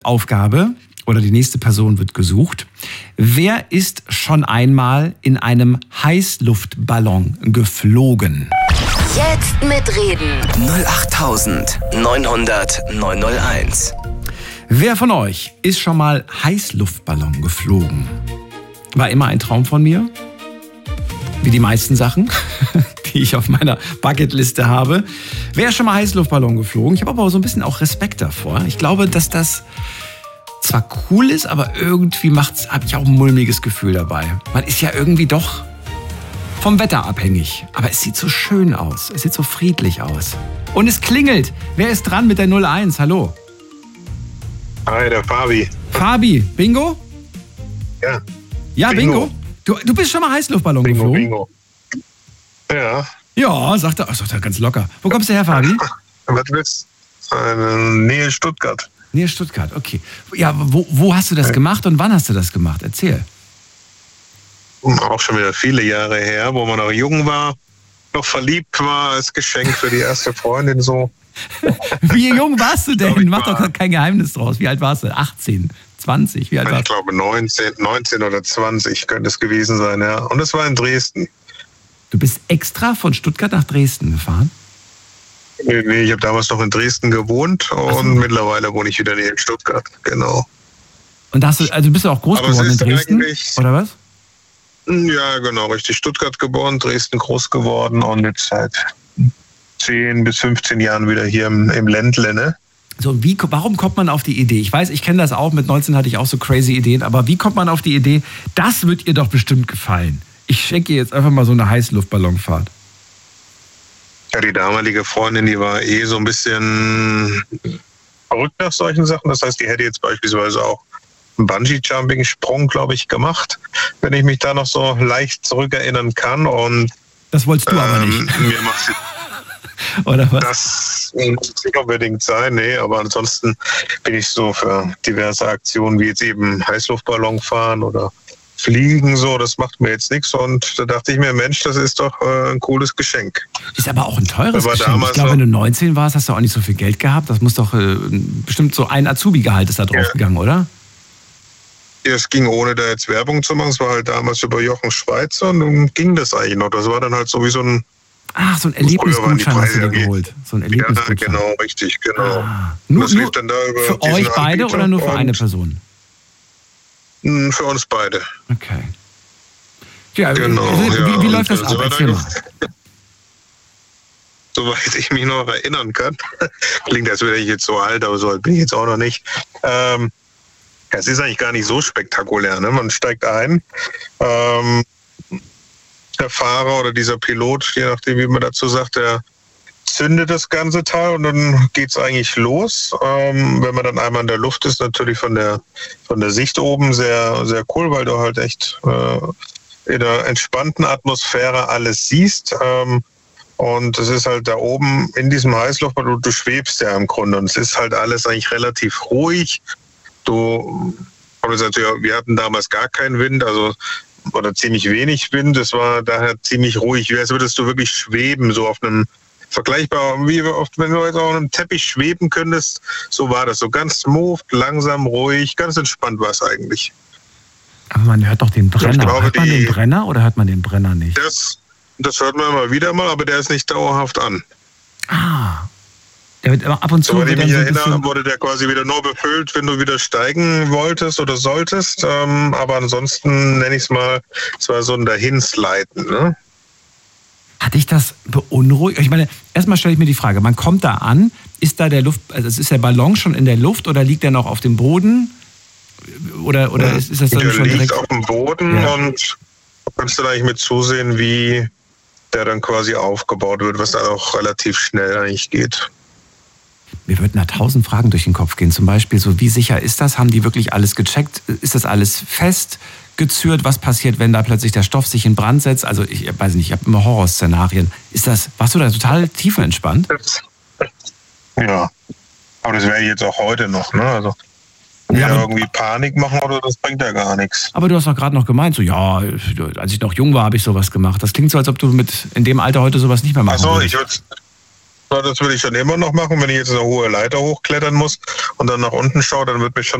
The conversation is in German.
Aufgabe oder die nächste Person wird gesucht. Wer ist schon einmal in einem Heißluftballon geflogen? Jetzt mitreden. 08900 901. Wer von euch ist schon mal Heißluftballon geflogen? War immer ein Traum von mir. Wie die meisten Sachen, die ich auf meiner Bucketliste habe. Wer ist schon mal Heißluftballon geflogen? Ich habe aber so ein bisschen auch Respekt davor. Ich glaube, dass das zwar cool ist, aber irgendwie habe ich auch ein mulmiges Gefühl dabei. Man ist ja irgendwie doch vom Wetter abhängig. Aber es sieht so schön aus. Es sieht so friedlich aus. Und es klingelt. Wer ist dran mit der 01? Hallo. Hi, der Fabi. Fabi, Bingo? Ja. Ja, Bingo. Du bist schon mal Heißluftballon geflogen? Bingo. Ja. Ja, sagt er ganz locker. Wo kommst du her, Fabi? Was willst du? Nähe Stuttgart. Nähe Stuttgart, okay. Ja, wo hast du das gemacht und wann hast du das gemacht? Erzähl. Auch schon wieder viele Jahre her, wo man noch jung war, noch verliebt war, als Geschenk für die erste Freundin so. Wie jung warst du denn? Mach doch kein Geheimnis draus. Wie alt warst du? 18, 20? Wie alt warst du? Ich glaube 19 oder 20 könnte es gewesen sein, ja. Und es war in Dresden. Du bist extra von Stuttgart nach Dresden gefahren? Nee, ich habe damals noch in Dresden gewohnt und mittlerweile wohne ich wieder in Stuttgart, genau. Und bist du auch groß geworden in Dresden, oder was? Ja, genau, richtig. Stuttgart geboren, Dresden groß geworden und jetzt seit 10 bis 15 Jahren wieder hier im Ländle, ne? So, warum kommt man auf die Idee? Ich weiß, ich kenne das auch, mit 19 hatte ich auch so crazy Ideen, aber wie kommt man auf die Idee, das wird ihr doch bestimmt gefallen? Ich schenke ihr jetzt einfach mal so eine Heißluftballonfahrt. Ja, die damalige Freundin, die war so ein bisschen verrückt nach solchen Sachen. Das heißt, die hätte jetzt beispielsweise auch einen Bungee-Jumping-Sprung, glaube ich, gemacht, wenn ich mich da noch so leicht zurückerinnern kann. Und das wolltest du aber nicht. Mir macht oder was? Das muss nicht unbedingt sein, nee, aber ansonsten bin ich so für diverse Aktionen wie jetzt eben Heißluftballon fahren oder Fliegen, so, das macht mir jetzt nichts. Und da dachte ich mir, Mensch, das ist doch ein cooles Geschenk. Ist aber auch ein teures Geschenk. Ich glaube, wenn du 19 warst, hast du auch nicht so viel Geld gehabt. Das muss doch bestimmt so ein Azubi-Gehalt ist da drauf gegangen, oder? Ja, es ging ohne da jetzt Werbung zu machen. Es war halt damals über Jochen Schweizer und dann ging das eigentlich noch. Das war dann halt so wie so ein... Ach, so ein Erlebnisgutschein hast du dir geholt. So ein Erlebnisgutschein. Ja, genau, richtig, genau. Nur dann da über für euch beide oder nur für eine Person? Für uns beide. Okay. Ja, genau, wie läuft das ab? Erzähl mal. Soweit ich mich noch erinnern kann. Klingt, als wäre ich jetzt so alt, aber so alt bin ich jetzt auch noch nicht. Es ist eigentlich gar nicht so spektakulär. Ne? Man steigt ein. Der Fahrer oder dieser Pilot, je nachdem, wie man dazu sagt, der zündet das ganze Teil und dann geht's eigentlich los. Wenn man dann einmal in der Luft ist, natürlich von der Sicht oben sehr, sehr cool, weil du halt echt in einer entspannten Atmosphäre alles siehst. Und es ist halt da oben in diesem Heißluftballon, du schwebst ja im Grunde und es ist halt alles eigentlich relativ ruhig. Wir hatten damals gar keinen Wind, oder ziemlich wenig Wind. Es war daher ziemlich ruhig, wie als würdest du wirklich schweben, so auf einem vergleichbar, wie oft, wenn du jetzt auf einem Teppich schweben könntest, so war das, so ganz smooth, langsam, ruhig, ganz entspannt war es eigentlich. Aber man hört doch den Brenner. Hört man den Brenner oder hört man den Brenner nicht? Das hört man immer wieder mal, aber der ist nicht dauerhaft an. Ah. Der wird ab und zu... Soweit ich mich erinnere, wurde der quasi wieder nur befüllt, wenn du wieder steigen wolltest oder solltest. Aber ansonsten nenne ich es mal, es war so ein Dahinsliden, ne? Hat dich das beunruhigt? Ich meine, erstmal stelle ich mir die Frage, man kommt da an, ist da ist der Ballon schon in der Luft oder liegt der noch auf dem Boden? Oder ist das dann der schon direkt... liegt auf dem Boden und du kannst dann eigentlich mit zusehen, wie der dann quasi aufgebaut wird, was dann auch relativ schnell eigentlich geht. Mir würden da 1000 Fragen durch den Kopf gehen. Zum Beispiel so, wie sicher ist das? Haben die wirklich alles gecheckt? Ist das alles festgezürnt? Was passiert, wenn da plötzlich der Stoff sich in Brand setzt? Also ich weiß nicht, ich habe immer Horrorszenarien. Warst du da total tiefenentspannt? Ja, aber das wäre jetzt auch heute noch, ne? Also irgendwie Panik machen oder das bringt ja gar nichts. Aber du hast doch gerade noch gemeint, so ja, als ich noch jung war, habe ich sowas gemacht. Das klingt so, als ob du in dem Alter heute sowas nicht mehr machen würdest. Das würde ich dann immer noch machen. Wenn ich jetzt eine hohe Leiter hochklettern muss und dann nach unten schaue, dann wird mich schon